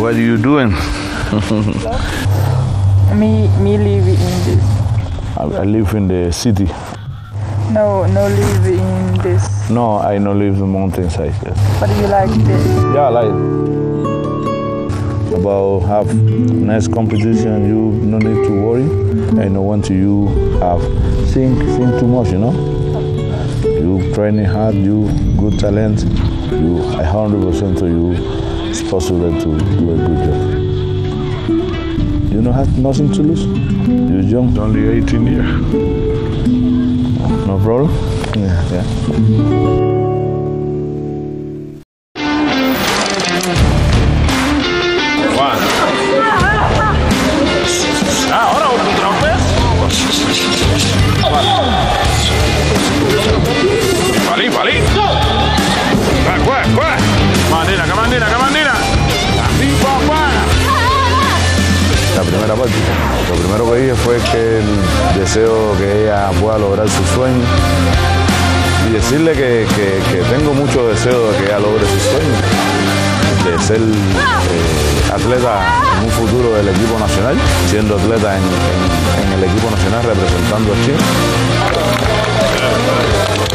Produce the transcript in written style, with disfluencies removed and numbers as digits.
What are you doing? Me live in this. I live in the city. No live in this. No, I don't live in the mountainside. Yes. But you like this? Yeah, I like it. About have nice competition, you no need to worry. I don't want you have think too much, you know. You training hard, you good talent, you I 100% to you. It's possible to do a good job. You don't have nothing to lose. You're young, only 18 years. No problem? Yeah. Ahora otra vez. Vale. Cuá. Camandina. Así, papá. La primera parte, lo primero que dije fue que el deseo que ella pueda lograr su sueño y decirle que tengo mucho deseo de que ella logre su sueño, de ser atleta en un futuro del equipo nacional, siendo atleta en el equipo nacional representando a Chile.